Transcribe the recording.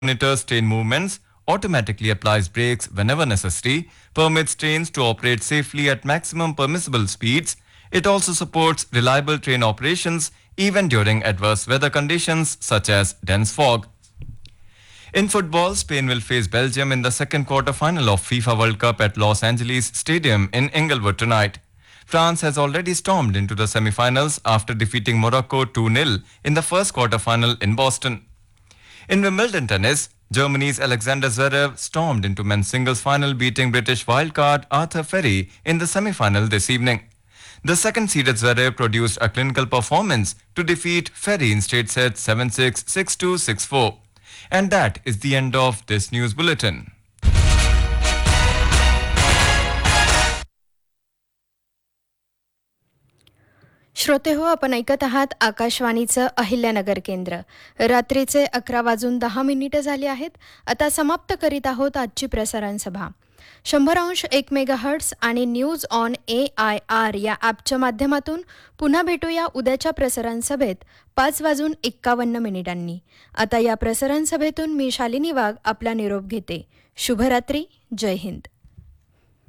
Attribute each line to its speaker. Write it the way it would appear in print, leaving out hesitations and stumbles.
Speaker 1: monitors train movements, automatically applies brakes whenever necessary, permits trains to operate safely at maximum permissible speeds. It also supports reliable train operations even during adverse weather conditions such as dense fog. In football, Spain will face Belgium in the second quarter final of FIFA World Cup at Los Angeles Stadium in Inglewood tonight. France has already stormed into the semi-finals after defeating Morocco 2-0 in the first quarter final in Boston. In Wimbledon tennis, Germany's Alexander Zverev stormed into men's singles final, beating British wildcard Arthur Ferry in the semi-final this evening. The second-seeded Zverev produced a clinical performance to defeat Ferry in straight sets 7-6, 6-2, 6-4. And that is the end of this news bulletin.
Speaker 2: श्रोते हो, आपण ऐकत आहात आकाशवाणीचं अहिल्यानगर केंद्र. रात्रीचे 11:10 झाले आहेत. आता समाप्त करीत आहोत आजची प्रसारण सभा. 100.1 मेगाहर्ट्स आणि न्यूज ऑन AIR या ॲपच्या माध्यमातून पुन्हा भेटूया उद्याच्या प्रसारण सभेत 5:51. आता या प्रसारण सभेतून मी शालिनी वाघ आपला निरोप घेते. शुभरात्री. जय हिंद.